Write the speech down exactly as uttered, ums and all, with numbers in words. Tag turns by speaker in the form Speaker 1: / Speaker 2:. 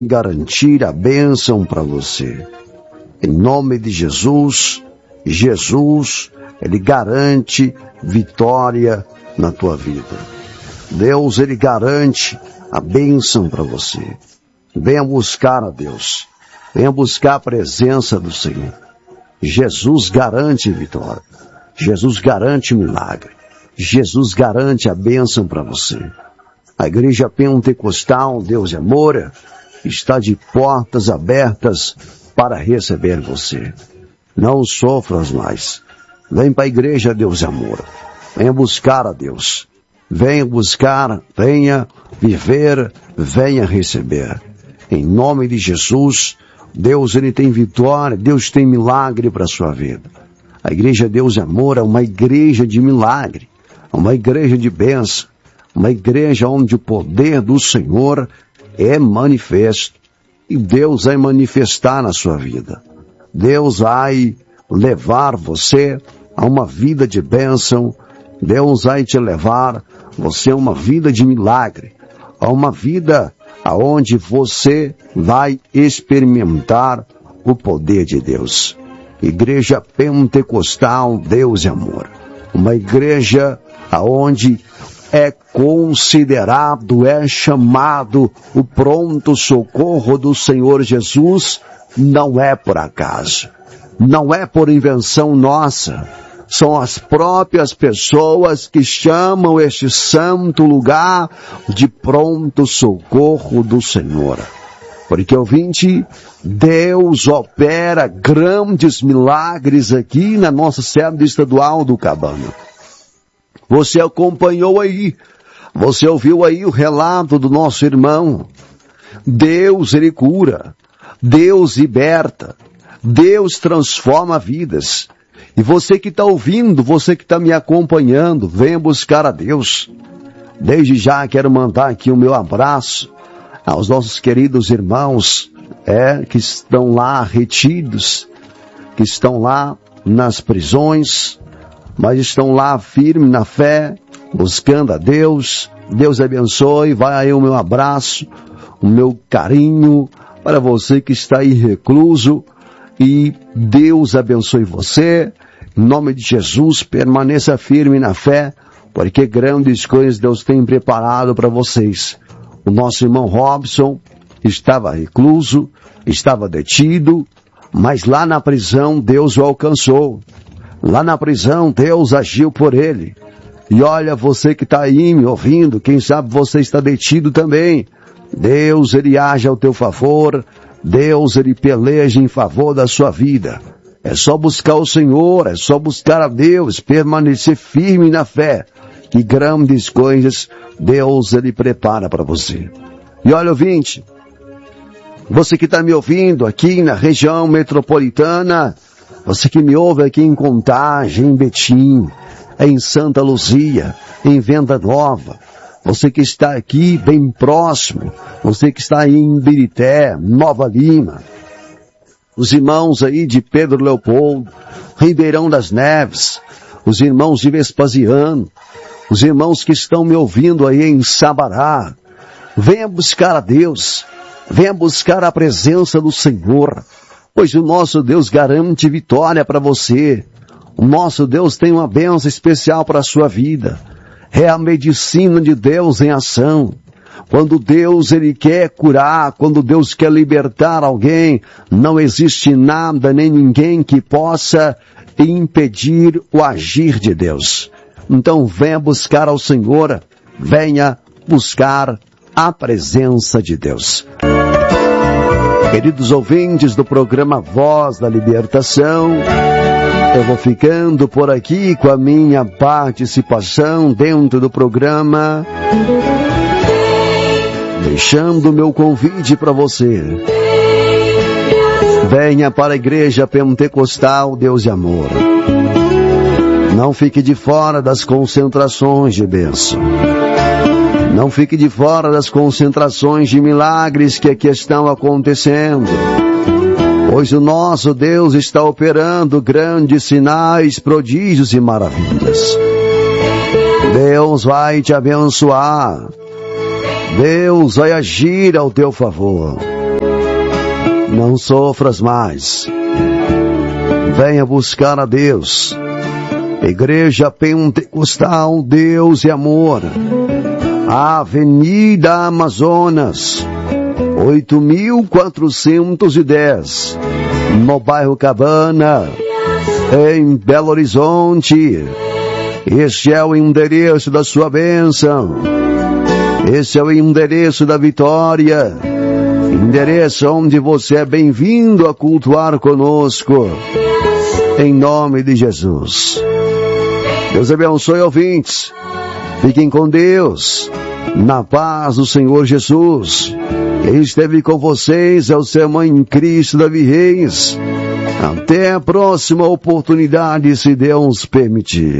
Speaker 1: garantir a bênção para você. Em nome de Jesus, Jesus, Ele garante vitória na tua vida. Deus, Ele garante a bênção para você. Venha buscar a Deus. Venha buscar a presença do Senhor. Jesus garante vitória. Jesus garante milagre. Jesus garante a bênção para você. A Igreja Pentecostal, Deus de Amor, está de portas abertas para receber você. Não sofras mais. Vem para a Igreja, Deus de Amor. Venha buscar a Deus. Venha buscar, venha viver, venha receber. Em nome de Jesus, Deus, Ele tem vitória, Deus tem milagre para a sua vida. A Igreja Deus de Amor é uma igreja de milagre, uma igreja de bênção, uma igreja onde o poder do Senhor é manifesto. E Deus vai manifestar na sua vida. Deus vai levar você a uma vida de bênção. Deus vai te levar você a uma vida de milagre, a uma vida aonde você vai experimentar o poder de Deus. Igreja Pentecostal, Deus e Amor. Uma igreja aonde é considerado, é chamado o pronto socorro do Senhor Jesus, não é por acaso, não é por invenção nossa. São as próprias pessoas que chamam este santo lugar de pronto socorro do Senhor. Porque, ouvinte, Deus opera grandes milagres aqui na nossa sede estadual do Cabana. Você acompanhou aí, você ouviu aí o relato do nosso irmão. Deus, Ele cura, Deus liberta, Deus transforma vidas. E você que está ouvindo, você que está me acompanhando, venha buscar a Deus. Desde já quero mandar aqui o meu abraço aos nossos queridos irmãos, é, que estão lá retidos, que estão lá nas prisões, mas estão lá firmes na fé, buscando a Deus. Deus abençoe, vai aí o meu abraço, o meu carinho para você que está aí recluso. E Deus abençoe você. Em nome de Jesus, permaneça firme na fé, porque grandes coisas Deus tem preparado para vocês. O nosso irmão Robson estava recluso, estava detido, mas lá na prisão Deus o alcançou. Lá na prisão Deus agiu por ele. E olha, você que está aí me ouvindo, quem sabe você está detido também. Deus, Ele age ao teu favor. Deus, Ele peleja em favor da sua vida. É só buscar o Senhor, é só buscar a Deus, permanecer firme na fé. Que grandes coisas Deus, Ele prepara para você. E olha, ouvinte, você que está me ouvindo aqui na região metropolitana, você que me ouve aqui em Contagem, em Betim, em Santa Luzia, em Venda Nova, você que está aqui bem próximo, você que está aí em Birité, Nova Lima, os irmãos aí de Pedro Leopoldo, Ribeirão das Neves, os irmãos de Vespasiano, os irmãos que estão me ouvindo aí em Sabará, venha buscar a Deus, venha buscar a presença do Senhor, pois o nosso Deus garante vitória para você. O nosso Deus tem uma bênção especial para a sua vida. É a medicina de Deus em ação. Quando Deus, Ele quer curar, quando Deus quer libertar alguém, não existe nada nem ninguém que possa impedir o agir de Deus. Então venha buscar ao Senhor, venha buscar a presença de Deus. Queridos ouvintes do programa Voz da Libertação, eu vou ficando por aqui com a minha participação dentro do programa, deixando o meu convite para você. Venha para a Igreja Pentecostal Deus de Amor. Não fique de fora das concentrações de bênção. Não fique de fora das concentrações de milagres que aqui estão acontecendo. Pois o nosso Deus está operando grandes sinais, prodígios e maravilhas. Deus vai te abençoar. Deus vai agir ao teu favor. Não sofras mais. Venha buscar a Deus. Igreja Pentecostal Deus e Amor. Avenida Amazonas, oito mil quatrocentos e dez, no bairro Cabana, em Belo Horizonte. Este é o endereço da sua bênção. Esse é o endereço da vitória. Endereço onde você é bem-vindo a cultuar conosco. Em nome de Jesus. Deus abençoe, ouvintes. Fiquem com Deus. Na paz do Senhor Jesus. Quem esteve com vocês é o seu Mãe em Cristo, Davi Reis. Até a próxima oportunidade, se Deus permitir.